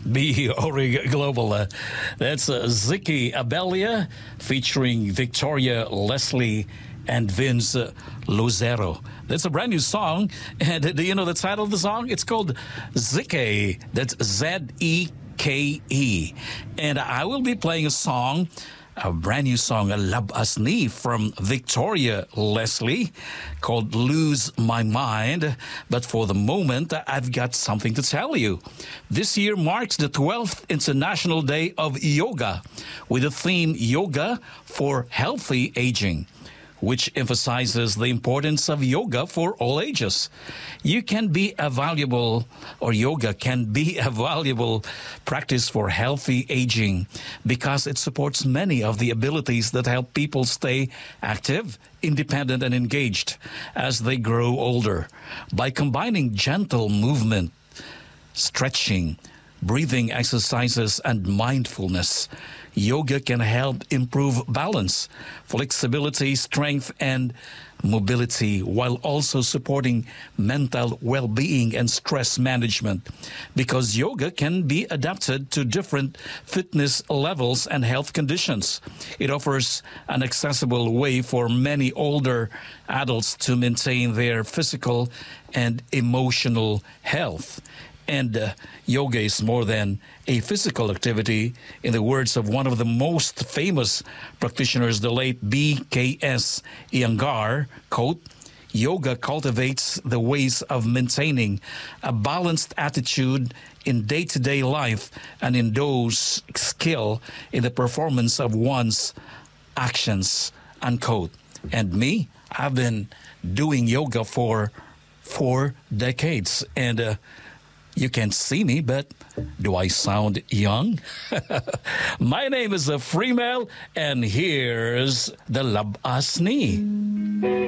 Be Ori Global. That's Ziggy Abelia featuring Victoria Leslie and Vince Lucero. That's a brand new song. And do you know the title of the song? It's called Zeke. That's Zeke. And I will be playing a brand new song, a Lab Asni from Victoria Leslie called Lose My Mind. But for the moment, I've got something to tell you. This year marks the 12th International Day of Yoga with the theme Yoga for Healthy Aging, which emphasizes the importance of yoga for all ages. Yoga can be a valuable practice for healthy aging because it supports many of the abilities that help people stay active, independent, and engaged as they grow older. By combining gentle movement, stretching, breathing exercises, and mindfulness, yoga can help improve balance, flexibility, strength, and mobility, while also supporting mental well-being and stress management. Because yoga can be adapted to different fitness levels and health conditions, it offers an accessible way for many older adults to maintain their physical and emotional health. And yoga is more than a physical activity. In the words of one of the most famous practitioners, the late B.K.S. Iyengar, quote, "Yoga cultivates the ways of maintaining a balanced attitude in day-to-day life and endows skill in the performance of one's actions," unquote. And me, I've been doing yoga for 4 decades. And you can't see me, but do I sound young? My name is Freemel, and here's the Lab Asni.